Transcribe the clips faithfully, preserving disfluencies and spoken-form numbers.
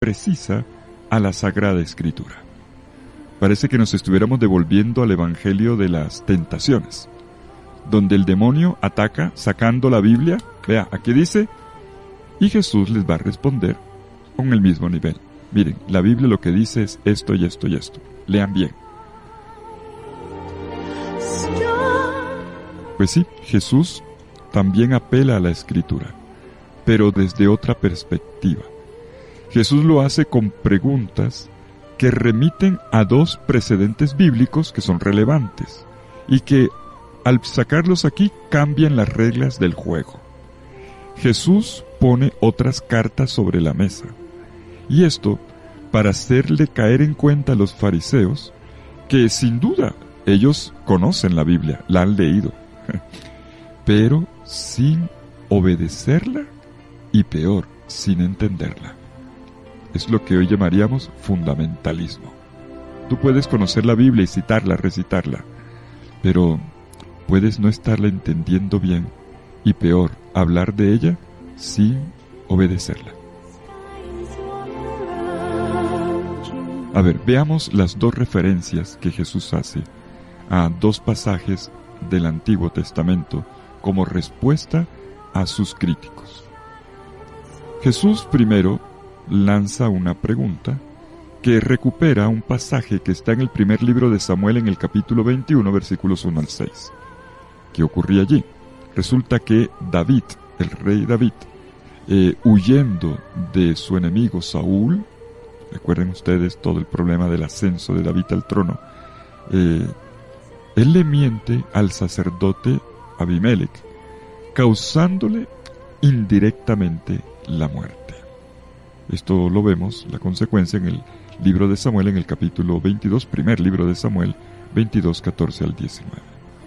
precisa a la Sagrada Escritura. Parece que nos estuviéramos devolviendo al Evangelio de las tentaciones, donde el demonio ataca sacando la Biblia. Vea, aquí dice, y Jesús les va a responder con el mismo nivel. Miren, la Biblia lo que dice es esto y esto y esto. Lean bien. Pues sí, Jesús también apela a la Escritura, pero desde otra perspectiva. Jesús lo hace con preguntas que remiten a dos precedentes bíblicos que son relevantes y que, al sacarlos aquí, cambian las reglas del juego. Jesús pone otras cartas sobre la mesa, y esto para hacerle caer en cuenta a los fariseos que, sin duda, ellos conocen la Biblia, la han leído, pero sin obedecerla y peor, sin entenderla. Es lo que hoy llamaríamos fundamentalismo. Tú puedes conocer la Biblia y citarla, recitarla, pero puedes no estarla entendiendo bien y peor, hablar de ella sin obedecerla. A ver, veamos las dos referencias que Jesús hace a dos pasajes del Antiguo Testamento como respuesta a sus críticos. Jesús primero lanza una pregunta que recupera un pasaje que está en el primer libro de Samuel en el capítulo veintiuno, versículos uno al seis. ¿Qué ocurría allí? Resulta que David, el rey David, eh, huyendo de su enemigo Saúl, recuerden ustedes todo el problema del ascenso de David al trono, eh, él le miente al sacerdote Abimelech, causándole indirectamente la muerte. Esto lo vemos, la consecuencia, en el libro de Samuel, en el capítulo veintidós, primer libro de Samuel, veintidós, catorce al diecinueve.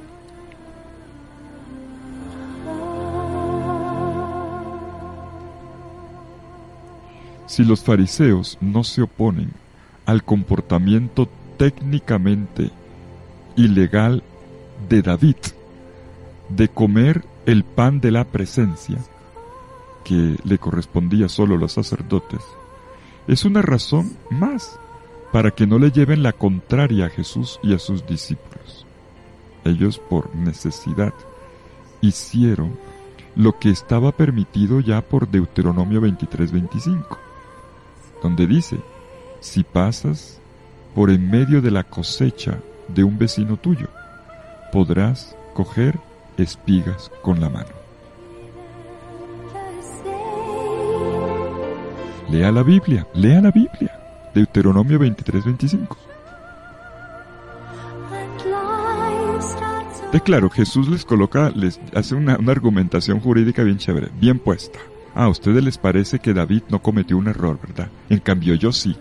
Si los fariseos no se oponen al comportamiento técnicamente ilegal de David, de comer el pan de la presencia, que le correspondía solo a los sacerdotes, es una razón más para que no le lleven la contraria a Jesús y a sus discípulos. Ellos, por necesidad, hicieron lo que estaba permitido ya por Deuteronomio veintitrés, veinticinco, donde dice, si pasas por en medio de la cosecha de un vecino tuyo, podrás coger espigas con la mano. Lea la Biblia, lea la Biblia. Deuteronomio veintitrés, veinticinco. De claro, Jesús les coloca, les hace una, una argumentación jurídica bien chévere, bien puesta. Ah, a ustedes les parece que David no cometió un error, ¿verdad? En cambio yo sí.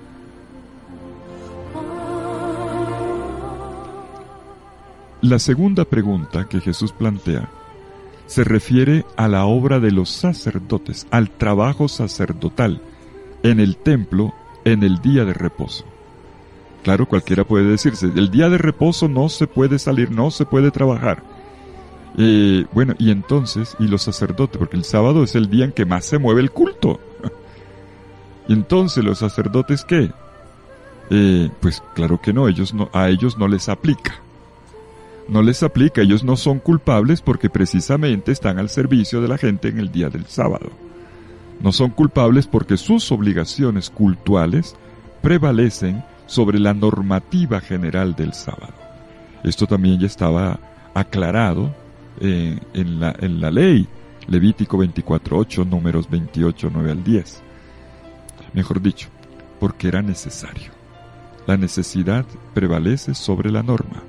La segunda pregunta que Jesús plantea se refiere a la obra de los sacerdotes, al trabajo sacerdotal en el templo en el día de reposo. Claro, cualquiera puede decirse, el día de reposo no se puede salir, no se puede trabajar. Eh, bueno, y entonces, y los sacerdotes, porque el sábado es el día en que más se mueve el culto. Y entonces, ¿los sacerdotes qué? Eh, pues claro que no, ellos no, a ellos no les aplica. No les aplica, ellos no son culpables porque precisamente están al servicio de la gente en el día del sábado. No son culpables porque sus obligaciones cultuales prevalecen sobre la normativa general del sábado. Esto también ya estaba aclarado eh, en, la, en la ley, Levítico veinticuatro, ocho, Números veintiocho, nueve al diez. Mejor dicho, porque era necesario. La necesidad prevalece sobre la norma.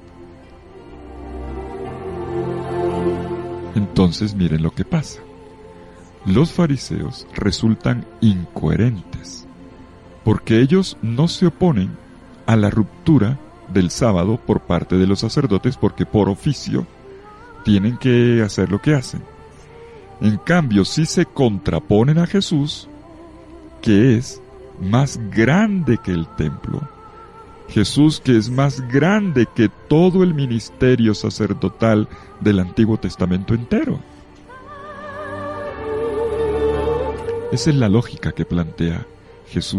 Entonces miren lo que pasa. Los fariseos resultan incoherentes, porque ellos no se oponen a la ruptura del sábado por parte de los sacerdotes, porque por oficio tienen que hacer lo que hacen. En cambio, sí se contraponen a Jesús, que es más grande que el templo. Jesús, que es más grande que todo el ministerio sacerdotal del Antiguo Testamento entero. Esa es la lógica que plantea Jesús.